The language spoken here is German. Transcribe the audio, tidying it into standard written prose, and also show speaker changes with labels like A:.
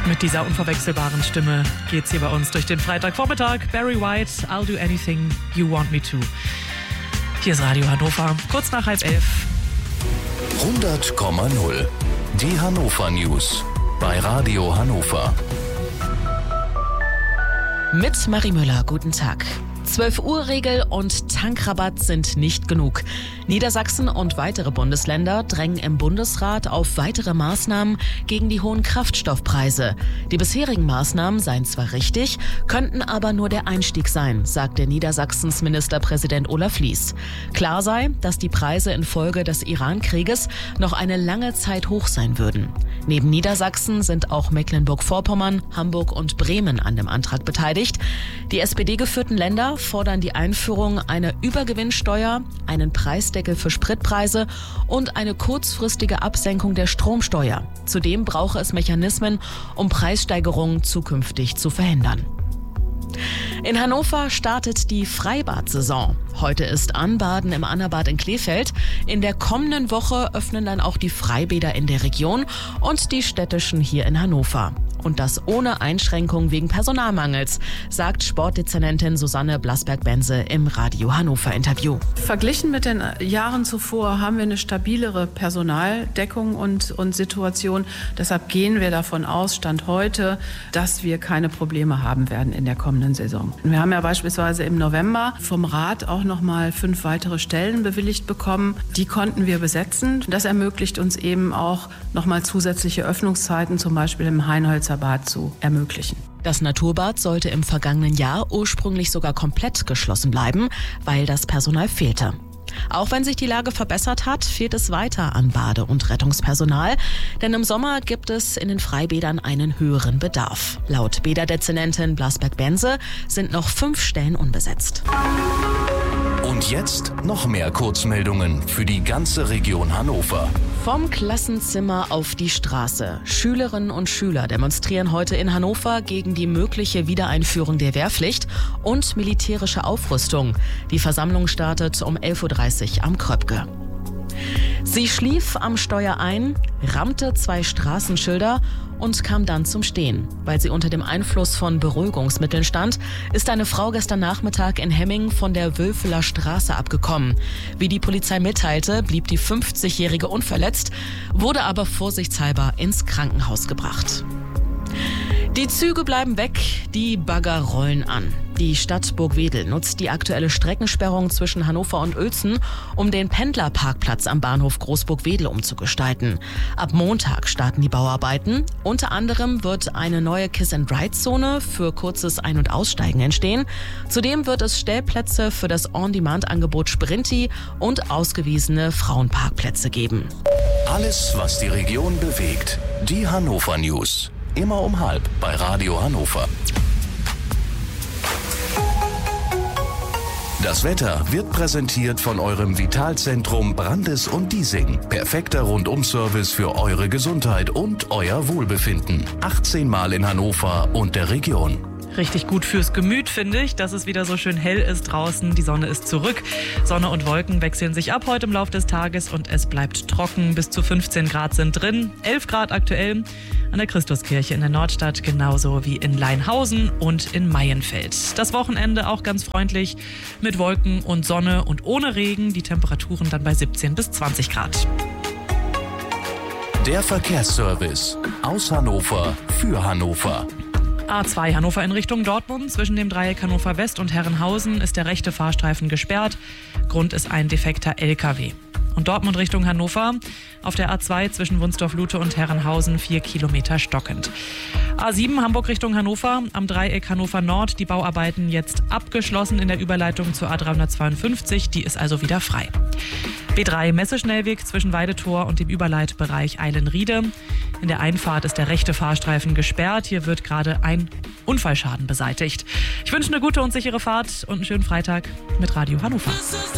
A: Mit dieser unverwechselbaren Stimme geht's hier bei uns durch den Freitagvormittag. Barry White, I'll do anything you want me to. Hier ist Radio Hannover, kurz nach 10:30.
B: 100,0. Die Hannover News bei Radio Hannover.
C: Mit Marie Müller, guten Tag. 12-Uhr-Regel und Tankrabatt sind nicht genug. Niedersachsen und weitere Bundesländer drängen im Bundesrat auf weitere Maßnahmen gegen die hohen Kraftstoffpreise. Die bisherigen Maßnahmen seien zwar richtig, könnten aber nur der Einstieg sein, sagte Niedersachsens Ministerpräsident Olaf Lies. Klar sei, dass die Preise infolge des Iran-Krieges noch eine lange Zeit hoch sein würden. Neben Niedersachsen sind auch Mecklenburg-Vorpommern, Hamburg und Bremen an dem Antrag beteiligt. Die SPD-geführten Länder fordern die Einführung einer Übergewinnsteuer, einen Preisdeckel für Spritpreise und eine kurzfristige Absenkung der Stromsteuer. Zudem brauche es Mechanismen, um Preissteigerungen zukünftig zu verhindern. In Hannover startet die Freibad-Saison. Heute ist Anbaden im Annabad in Kleefeld. In der kommenden Woche öffnen dann auch die Freibäder in der Region und die städtischen hier in Hannover. Und das ohne Einschränkung wegen Personalmangels, sagt Sportdezernentin Susanne Blasberg-Bense im Radio Hannover-Interview.
D: Verglichen mit den Jahren zuvor haben wir eine stabilere Personaldeckung und Situation. Deshalb gehen wir davon aus, Stand heute, dass wir keine Probleme haben werden in der kommenden Saison. Wir haben ja beispielsweise im November vom Rat auch noch mal 5 weitere Stellen bewilligt bekommen. Die konnten wir besetzen. Das ermöglicht uns eben auch noch mal zusätzliche Öffnungszeiten, zum Beispiel im Hainholzer Bad zu ermöglichen.
C: Das Naturbad sollte im vergangenen Jahr ursprünglich sogar komplett geschlossen bleiben, weil das Personal fehlte. Auch wenn sich die Lage verbessert hat, fehlt es weiter an Bade- und Rettungspersonal, denn im Sommer gibt es in den Freibädern einen höheren Bedarf. Laut Bäderdezernentin Blasberg-Bense sind noch 5 Stellen unbesetzt.
B: Und jetzt noch mehr Kurzmeldungen für die ganze Region Hannover.
C: Vom Klassenzimmer auf die Straße. Schülerinnen und Schüler demonstrieren heute in Hannover gegen die mögliche Wiedereinführung der Wehrpflicht und militärische Aufrüstung. Die Versammlung startet um 11:30 Uhr am Kröpke. Sie schlief am Steuer ein, rammte 2 Straßenschilder und kam dann zum Stehen. Weil sie unter dem Einfluss von Beruhigungsmitteln stand, ist eine Frau gestern Nachmittag in Hemming von der Wülfeler Straße abgekommen. Wie die Polizei mitteilte, blieb die 50-Jährige unverletzt, wurde aber vorsichtshalber ins Krankenhaus gebracht. Die Züge bleiben weg, die Bagger rollen an. Die Stadt Burgwedel nutzt die aktuelle Streckensperrung zwischen Hannover und Uelzen, um den Pendlerparkplatz am Bahnhof Großburgwedel umzugestalten. Ab Montag starten die Bauarbeiten. Unter anderem wird eine neue Kiss-and-Ride-Zone für kurzes Ein- und Aussteigen entstehen. Zudem wird es Stellplätze für das On-Demand-Angebot Sprinti und ausgewiesene Frauenparkplätze geben.
B: Alles, was die Region bewegt. Die Hannover News. Immer um 12:30 bei Radio Hannover. Das Wetter wird präsentiert von eurem Vitalzentrum Brandes und Diesing. Perfekter Rundum-Service für eure Gesundheit und euer Wohlbefinden. 18 Mal in Hannover und der Region.
A: Richtig gut fürs Gemüt, finde ich, dass es wieder so schön hell ist draußen. Die Sonne ist zurück. Sonne und Wolken wechseln sich ab heute im Laufe des Tages und es bleibt trocken. Bis zu 15 Grad sind drin. 11 Grad aktuell an der Christuskirche in der Nordstadt, genauso wie in Leinhausen und in Maienfeld. Das Wochenende auch ganz freundlich mit Wolken und Sonne und ohne Regen. Die Temperaturen dann bei 17 bis 20 Grad.
B: Der Verkehrsservice aus Hannover für Hannover.
A: A2 Hannover in Richtung Dortmund. Zwischen dem Dreieck Hannover West und Herrenhausen ist der rechte Fahrstreifen gesperrt. Grund ist ein defekter LKW. Und Dortmund Richtung Hannover auf der A2 zwischen Wunsdorf-Lute und Herrenhausen 4 Kilometer stockend. A7 Hamburg Richtung Hannover am Dreieck Hannover Nord. Die Bauarbeiten jetzt abgeschlossen in der Überleitung zur A352. Die ist also wieder frei. B3 Messeschnellweg zwischen Weidetor und dem Überleitbereich Eilenriede. In der Einfahrt ist der rechte Fahrstreifen gesperrt. Hier wird gerade ein Unfallschaden beseitigt. Ich wünsche eine gute und sichere Fahrt und einen schönen Freitag mit Radio Hannover.